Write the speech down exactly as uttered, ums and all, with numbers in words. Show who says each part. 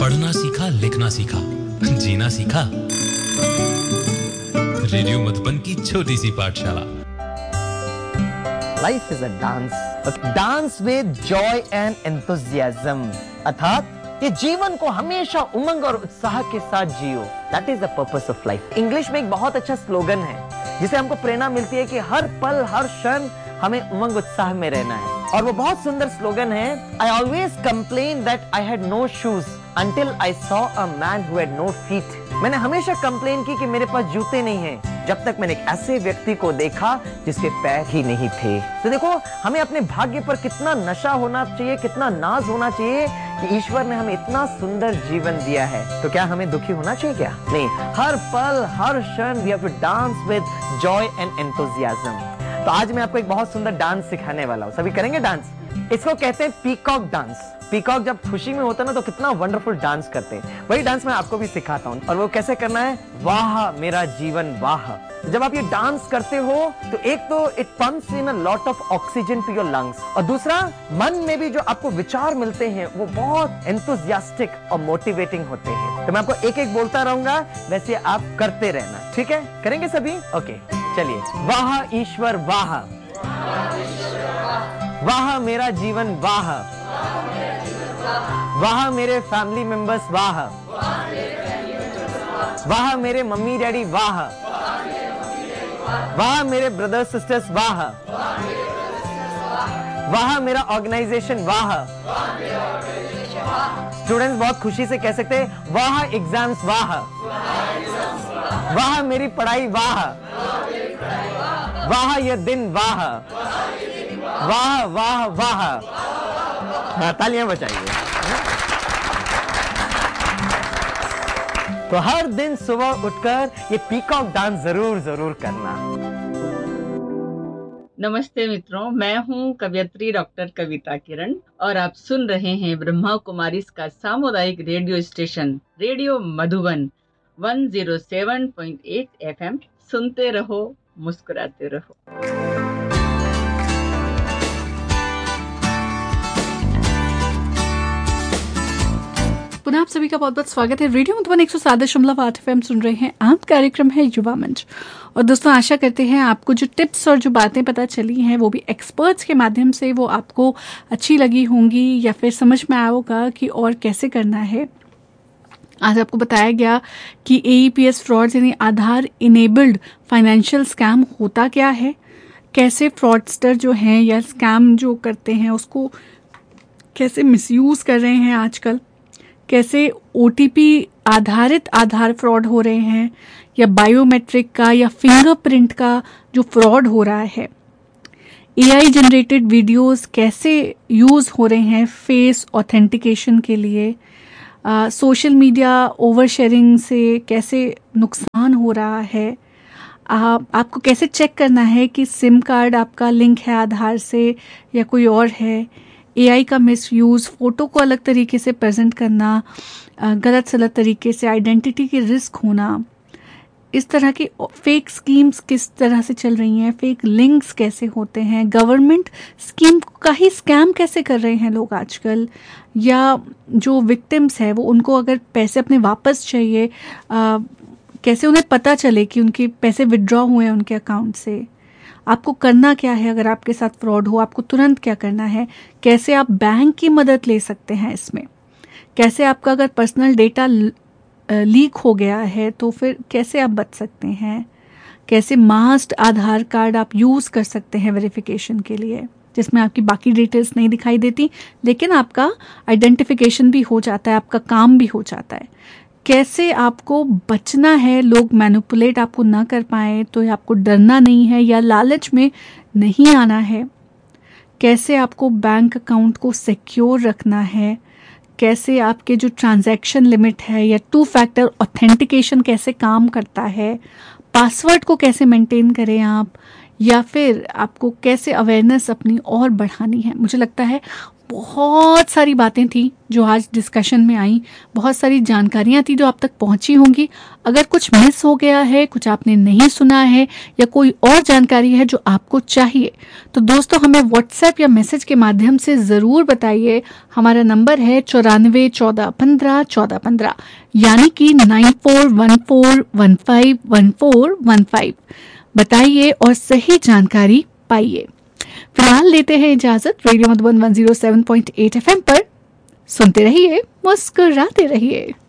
Speaker 1: पढ़ना सीखा, लिखना सीखा, जीना सीखा। रेडियो मधुबन की छोटी सी पाठशाला।
Speaker 2: Life is a dance, dance with Joy and enthusiasm, अर्थात ये जीवन को हमेशा उमंग और उत्साह के साथ जियो। That is the purpose of life. English में एक बहुत अच्छा स्लोगन है जिसे हमको प्रेरणा मिलती है कि हर पल हर क्षण हमें उमंग उत्साह में रहना है, और वो बहुत सुंदर स्लोगन है, I always complain that I had no shoes until I saw a man who had no feet। मैंने हमेशा कंप्लेन की कि मेरे पास जूते नहीं हैं, जब तक मैंने एक ऐसे व्यक्ति को देखा जिसके पैर ही नहीं थे। तो देखो, हमें अपने भाग्य पर कितना नशा होना चाहिए, कितना नाज होना चाहिए कि ईश्वर ने हमें इतना सुंदर जीवन दिया है। तो क्या हमें दुखी होना चाहिए? क्या नहीं, हर पल हर क्षण we have to dance with Joy and enthusiasm. तो आज मैं आपको एक बहुत सुंदर डांस सिखाने वाला हूँ। सभी करेंगे डांस। इसको कहते हैं पीकॉक डांस। पीकॉक जब खुशी में होता है ना तो कितना वंडरफुल डांस करते हैं। वही डांस मैं आपको भी सिखाता हूँ, और वो कैसे करना है, वाह मेरा जीवन वाह। जब आप ये डांस करते हो तो एक तो it pumps in a lot of oxygen to your lungs, और दूसरा मन में भी जो आपको विचार मिलते हैं वो बहुत एंथुसियास्टिक और मोटिवेटिंग होते हैं। तो मैं आपको एक एक बोलता रहूंगा, वैसे आप करते रहना, ठीक है? करेंगे सभी? ओके, चलिए। वाह ईश्वर वाह, वाह मेरा जीवन वाह, वाह मेरे फैमिली मेंबर्स वाह, वाह मेरे मम्मी डैडी वाह, वाह मेरे ब्रदर्स सिस्टर्स वाह, वाह मेरा ऑर्गेनाइजेशन वाह। स्टूडेंट्स बहुत खुशी से कह सकते हैं वाह एग्जाम्स वाह, वाह मेरी पढ़ाई वाह, वाह यह दिन वाह, वाह वाह वाह। हाँ, तालियां बजाइए। तो हर दिन सुबह उठकर ये पीकॉक डांस जरूर जरूर करना।
Speaker 3: नमस्ते मित्रों, मैं हूँ कवयित्री डॉक्टर कविता किरण, और आप सुन रहे हैं ब्रह्मा कुमारी का सामुदायिक रेडियो स्टेशन रेडियो मधुबन एक सौ सात पॉइंट आठ एफएम। सुनते रहो, मुस्कुराते रहो।
Speaker 4: पुनः आप सभी का बहुत बहुत स्वागत है। रेडियो मधुबन एक सौ सात दशमलव आठ एफएम सुन रहे हैं आप। कार्यक्रम है युवा मंच, और दोस्तों आशा करते हैं आपको जो टिप्स और जो बातें पता चली हैं वो भी एक्सपर्ट्स के माध्यम से वो आपको अच्छी लगी होंगी, या फिर समझ में आया होगा कि और कैसे करना है। आज आपको बताया गया कि एईपीएस फ्रॉड यानी आधार इनेबल्ड फाइनेंशियल स्कैम होता क्या है, कैसे फ्रॉडस्टर जो हैं या स्कैम जो करते हैं उसको कैसे मिसयूज़ कर रहे हैं आजकल, कैसे ओटीपी आधारित आधार फ्रॉड हो रहे हैं, या बायोमेट्रिक का या फिंगरप्रिंट का जो फ्रॉड हो रहा है, एआई जनरेटेड वीडियोस कैसे यूज़ हो रहे हैं फेस ऑथेंटिकेशन के लिए, सोशल मीडिया ओवर शेयरिंग से कैसे नुकसान हो रहा है, आ, आपको कैसे चेक करना है कि सिम कार्ड आपका लिंक है आधार से या कोई और है, एआई का मिसयूज़, फ़ोटो को अलग तरीके से प्रेजेंट करना, गलत सलत तरीके से आइडेंटिटी की रिस्क होना, इस तरह की फेक स्कीम्स किस तरह से चल रही हैं, फेक लिंक्स कैसे होते हैं, गवर्नमेंट स्कीम का ही स्कैम कैसे कर रहे हैं लोग आजकल, या जो विक्टिम्स है वो उनको अगर पैसे अपने वापस चाहिए आ, कैसे उन्हें पता चले कि उनके पैसे विड्रॉ हुए हैं उनके अकाउंट से, आपको करना क्या है अगर आपके साथ फ्रॉड हो, आपको तुरंत क्या करना है, कैसे आप बैंक की मदद ले सकते हैं इसमें, कैसे आपका अगर पर्सनल डेटा लीक हो गया है तो फिर कैसे आप बच सकते हैं, कैसे मास्ड आधार कार्ड आप यूज़ कर सकते हैं वेरिफिकेशन के लिए, जिसमें आपकी बाकी डिटेल्स नहीं दिखाई देती लेकिन आपका आइडेंटिफिकेशन भी हो जाता है, आपका काम भी हो जाता है, कैसे आपको बचना है, लोग मैनिपुलेट आपको ना कर पाए तो आपको डरना नहीं है या लालच में नहीं आना है, कैसे आपको बैंक अकाउंट को सिक्योर रखना है, कैसे आपके जो ट्रांजैक्शन लिमिट है या टू फैक्टर ऑथेंटिकेशन कैसे काम करता है, पासवर्ड को कैसे मेंटेन करें आप, या फिर आपको कैसे अवेयरनेस अपनी और बढ़ानी है। मुझे लगता है बहुत सारी बातें थी जो आज डिस्कशन में आई, बहुत सारी जानकारियां थी जो आप तक पहुंची होंगी। अगर कुछ मिस हो गया है, कुछ आपने नहीं सुना है या कोई और जानकारी है जो आपको चाहिए, तो दोस्तों हमें व्हाट्सएप या मैसेज के माध्यम से ज़रूर बताइए। हमारा नंबर है चौरानवे चौदह पंद्रह चौदह पंद्रह, यानी कि nine four one four one five one four one five. बताइए और सही जानकारी पाइए। फिलहाल लेते हैं इजाजत। Radio Madhuban one zero seven point eight F M पर सुनते रहिए, मुस्कुराते रहिए।